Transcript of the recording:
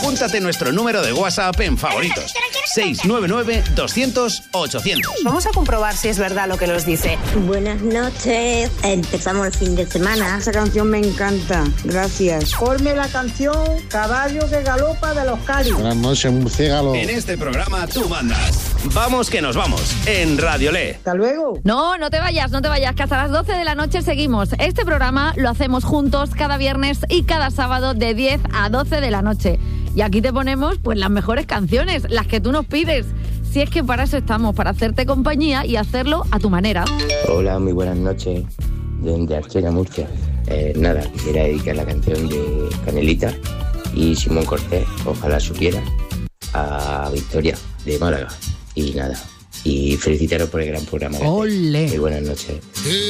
Apúntate nuestro número de WhatsApp en favoritos. 699-200-800. Vamos a comprobar si es verdad lo que nos dice. Buenas noches. Empezamos el fin de semana. Esa canción me encanta. Gracias. Ponme la canción Caballo que galopa de los Cáliz. Buenas noches, murciélago. En este programa tú mandas. Vamos que nos vamos. En Radiolé. Hasta luego. No te vayas, que hasta las 12 de la noche seguimos. Este programa lo hacemos juntos cada viernes y cada sábado de 10 a 12 de la noche. Y aquí te ponemos pues las mejores canciones, las que tú nos pides. Si es que para eso estamos, para hacerte compañía y hacerlo a tu manera. Hola, muy buenas noches, desde Archena, Murcia. Nada, quisiera dedicar la canción de Canelita y Simón Cortés, ojalá supiera, a Victoria de Málaga. Y nada, y felicitaros por el gran programa. ¡Ole! Muy buenas noches.